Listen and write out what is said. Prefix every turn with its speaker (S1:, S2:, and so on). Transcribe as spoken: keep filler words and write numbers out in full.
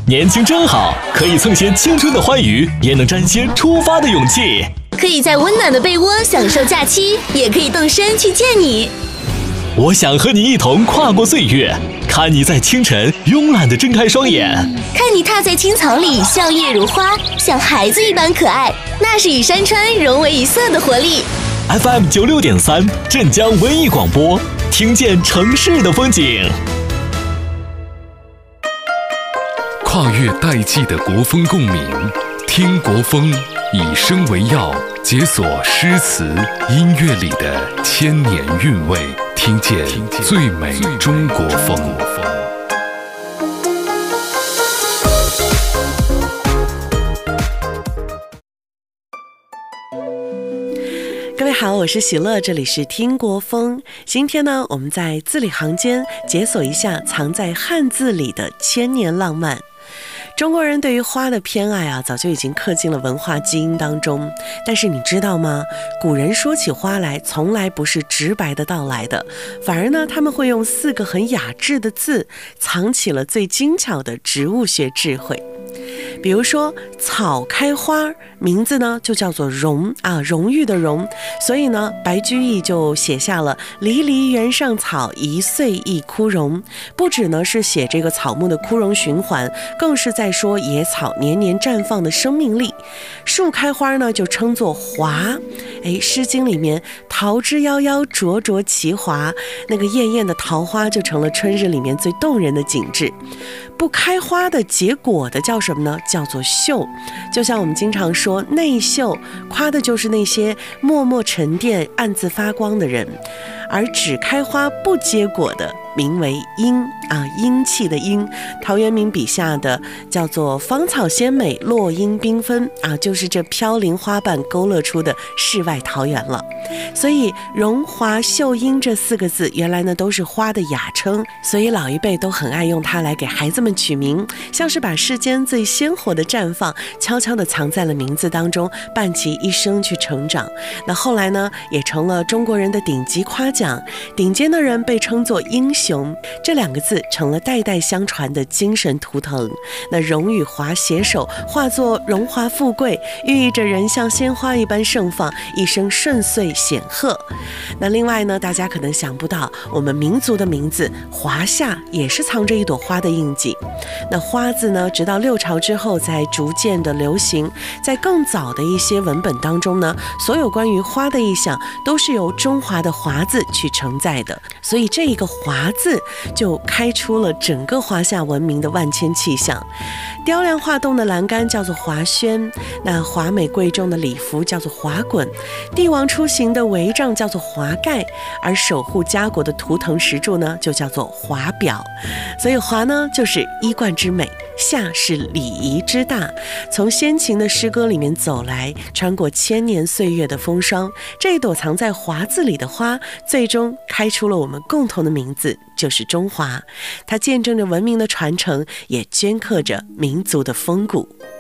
S1: 年轻真好，可以蹭些青春的欢愉，也能沾些出发的勇气。
S2: 可以在温暖的被窝享受假期，也可以动身去见你。
S1: 我想和你一同跨过岁月，看你在清晨慵懒地睁开双眼，
S2: 看你踏在青草里笑靥如花，像孩子一般可爱，那是与山川融为一色的活力。
S1: F M 九六点三，镇江文艺广播，听见城市的风景。
S3: 跨越代际的国风共鸣，听国风，以声为药，解锁诗词音乐里的千年韵味，听见最美中国风。
S4: 各位好，我是喜乐，这里是听国风。今天呢，我们在字里行间解锁一下藏在汉字里的千年浪漫。中国人对于花的偏爱啊，早就已经刻进了文化基因当中。但是你知道吗？古人说起花来，从来不是直白的道来的，反而呢，他们会用四个很雅致的字，藏起了最精巧的植物学智慧。比如说草开花，名字呢就叫做荣啊，荣誉的荣，所以呢白居易就写下了离离原上草，一岁一枯荣。不只呢是写这个草木的枯荣循环，更是在说野草年年绽放的生命力。树开花呢就称作华，哎，诗经里面桃之夭夭，灼灼其华，那个艳艳的桃花就成了春日里面最动人的景致。不开花的结果的叫什么呢？叫做秀。就像我们经常说内秀，夸的就是那些默默沉淀暗自发光的人。而只开花不结果的名为英啊，英气的英。陶渊明笔下的叫做芳草鲜美，落英缤纷啊，就是这飘零花瓣勾勒出的世外桃源了。所以荣华秀英这四个字原来呢都是花的雅称，所以老一辈都很爱用它来给孩子们取名，像是把世间最鲜活的绽放悄悄地藏在了名字当中，伴其一生去成长。那后来呢也成了中国人的顶级夸奖，顶尖的人被称作英雄，这两个字成了代代相传的精神图腾。那荣与华携手，化作荣华富贵，寓意着人像鲜花一般盛放，一生顺遂显赫。那另外呢，大家可能想不到，我们民族的名字华夏也是藏着一朵花的印记。那花字呢，直到六朝之后才逐渐的流行。在更早的一些文本当中呢，所有关于花的意象都是由中华的华字去承载的，所以这一个华字就开出了整个华夏文明的万千气象。雕梁画栋的栏杆叫做华轩，那华美贵重的礼服叫做华衮，帝王出行的帷帐叫做华盖，而守护家国的图腾石柱呢就叫做华表。所以华呢就是衣冠之美，夏是礼仪之大，从先秦的诗歌里面走来，穿过千年岁月的风霜，这一朵藏在华字里的花，最终开出了我们共同的名字，就是中华。它见证着文明的传承，也镌刻着民族的风骨。